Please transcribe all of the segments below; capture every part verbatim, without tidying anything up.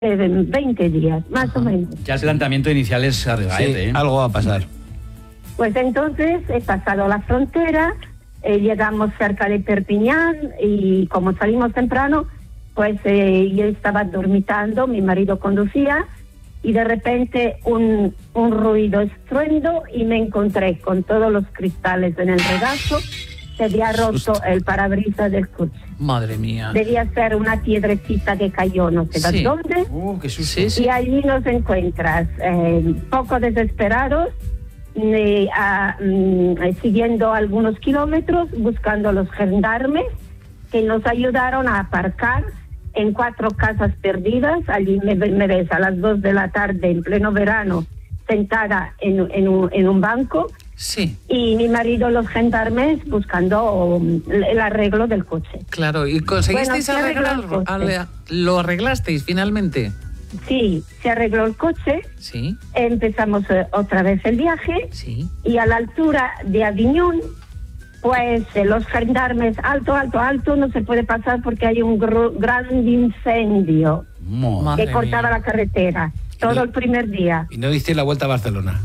veinte días, más Ajá. o menos. Ya el planteamiento inicial es arriesgado, ¿eh? Algo va a pasar. Pues entonces he pasado la frontera, eh, llegamos cerca de Perpiñán y como salimos temprano, pues eh, yo estaba dormitando, mi marido conducía y de repente un, un ruido estruendo y me encontré con todos los cristales en el regazo. Se había roto el parabrisas del coche. Madre mía. Debía ser una piedrecita que cayó no sé sí. de dónde. Uh, qué susto. Sí, sí. Y allí nos encuentras, eh, poco desesperados, eh, a, mm, siguiendo algunos kilómetros, buscando los gendarmes que nos ayudaron a aparcar en cuatro casas perdidas. Allí me, me ves a las dos de la tarde, en pleno verano, sentada en, en, un, en un banco. Sí. Y mi marido, los gendarmes, buscando el arreglo del coche. Claro, ¿y conseguisteis bueno, arreglarlo? ¿Lo arreglasteis finalmente? Sí, se arregló el coche. Sí. Empezamos eh, otra vez el viaje. Sí. Y a la altura de Aviñón, pues eh, los gendarmes, alto, alto, alto, no se puede pasar porque hay un gr- gran incendio Madre que cortaba mía. la carretera todo no, el primer día. ¿Y no diste la vuelta a Barcelona?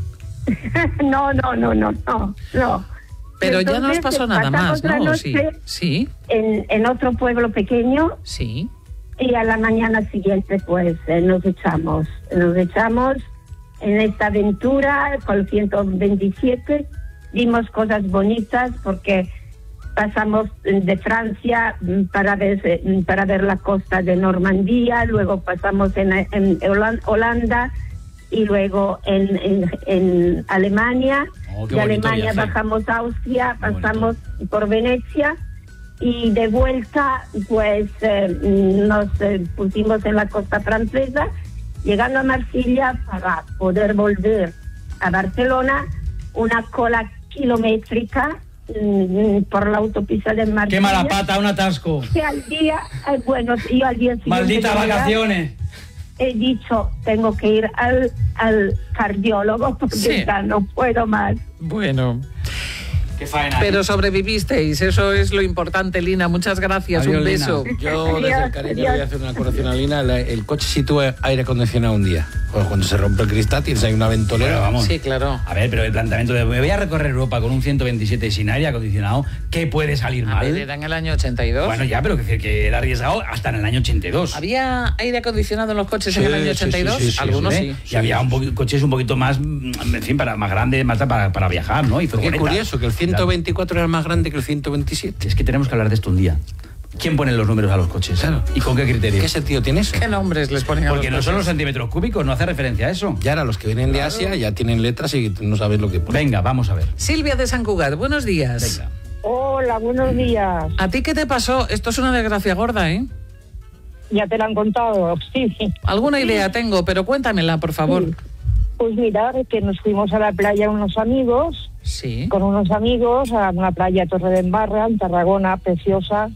no, no, no, no, no, no. Pero entonces, ya no os pasó nada más, la ¿no? noche Sí. Sí. En, en otro pueblo pequeño. Sí. Y a la mañana siguiente, pues, eh, nos echamos, nos echamos en esta aventura con el ciento veintisiete. Vimos cosas bonitas porque pasamos de Francia para ver, para ver la costa de Normandía, luego pasamos en, en Holanda y luego en, en, en Alemania. Oh, de Alemania viaje. Bajamos a Austria, pasamos por Venecia y de vuelta pues eh, nos eh, pusimos en la costa francesa, llegando a Marsella para poder volver a Barcelona, una cola kilométrica mm, por la autopista de Marsella. ¡Qué mala pata, un atasco! Que al día, eh, bueno, yo al día siguiente... ¡Malditas vacaciones! He dicho, tengo que ir al, al cardiólogo porque sí. ya no puedo más. Bueno... Qué faena. Pero sobrevivisteis, eso es lo importante, Lina. Muchas gracias, Adiós, un beso. Lina. Yo, desde el cariño, le voy a hacer una curación a Lina. La, el coche sí tuvo aire acondicionado un día. Pues cuando se rompe el cristal tienes ahí una ventolera, bueno, vamos. Sí, claro. A ver, pero el planteamiento de me voy a recorrer Europa con un ciento veintisiete sin aire acondicionado, ¿qué puede salir a mal? Ver, era en el año ochenta y dos. Bueno, ya, pero que, que era arriesgado hasta en el año ochenta y dos. ¿Había aire acondicionado en los coches sí, en el año ochenta y dos? Sí, sí, sí, Algunos sí. sí. sí. Y había un poqu- coches un poquito más, en fin, para, más grandes, más para, para viajar, ¿no? Y Qué curioso, que el ciento veinticuatro era más grande que el ciento veintisiete. Es que tenemos que hablar de esto un día. ¿Quién pone los números a los coches? Claro. ¿Y con qué criterio? ¿Qué sentido tiene eso? ¿Qué nombres les ponen a Porque los no coches? son los centímetros cúbicos, no hace referencia a eso. Ya ahora los que vienen de Claro. Asia ya tienen letras y no sabes lo que ponen. Venga, vamos a ver. Silvia de San Cugat, buenos días. Venga. Hola, buenos días. ¿A ti qué te pasó? Esto es una desgracia gorda, ¿eh? Ya te lo han contado, sí. Alguna idea tengo, pero cuéntamela, por favor. Sí. Pues mirar que nos fuimos a la playa unos amigos, Sí. con unos amigos, a una playa Torre de Embarra, en Tarragona, preciosa.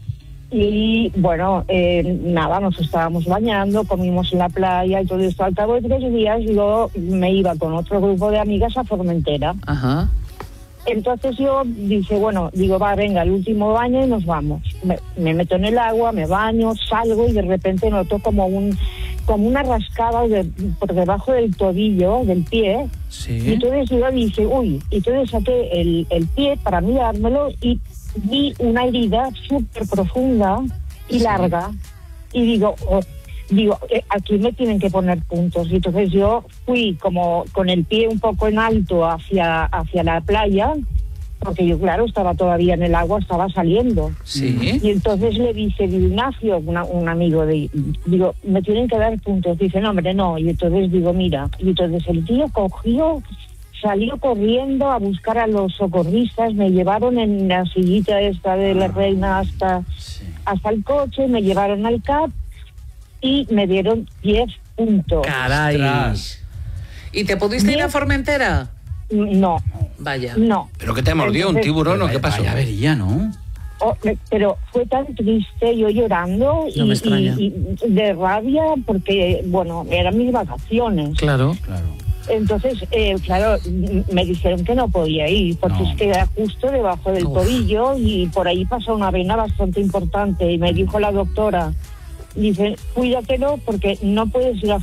Y bueno, eh, nada, nos estábamos bañando, comimos en la playa y todo esto. Al cabo de tres días yo me iba con otro grupo de amigas a Formentera. Ajá. Entonces yo dije, bueno, digo, va, venga, el último baño y nos vamos. Me, me meto en el agua, me baño, salgo y de repente noto como un como una rascada de, por debajo del tobillo, del pie. Sí. Y entonces yo dije, uy, y entonces saqué el, el pie para mirármelo y vi una herida súper profunda y Sí. larga. Y digo, oh, digo, eh, aquí me tienen que poner puntos. Y entonces yo fui como con el pie un poco en alto hacia, hacia la playa, porque yo, claro, estaba todavía en el agua, estaba saliendo. Sí. Y entonces le dije, digo, Ignacio, una, un amigo, de, digo, me tienen que dar puntos. Dice, no, hombre, no. Y entonces digo, mira, y entonces el tío cogió, salió corriendo a buscar a los socorristas, me llevaron en la sillita esta de la reina hasta, Sí. hasta el coche, me llevaron al C A P y me dieron diez puntos. Caray. Ostras. ¿Y te pudiste ir a Bien. Formentera? No, Vaya. no. ¿Pero qué te mordió? ¿Un Entonces, tiburón o qué pasó? Vaya avería, ¿no? Oh, me- pero fue tan triste, yo llorando No me y, extraña. y- y de rabia porque, bueno, eran mis vacaciones. Claro. Claro. Entonces, eh, claro, m- me dijeron que no podía ir porque No. es que era justo debajo del Uf. tobillo y por ahí pasa una vena bastante importante y me dijo la doctora, dice, cuídatelo porque no puedes ir a